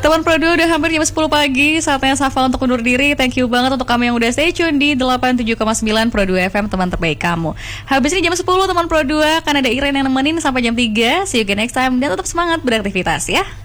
Teman Pro 2 udah hampir jam 10 pagi. Saatnya Safa untuk undur diri. Thank you banget untuk kamu yang udah stay tune di 87,9 Pro 2 FM, teman terbaik kamu. Habis ini jam 10 teman Pro 2 kan ada Iren yang nemenin sampai jam 3. See you again next time dan tetap semangat beraktivitas ya.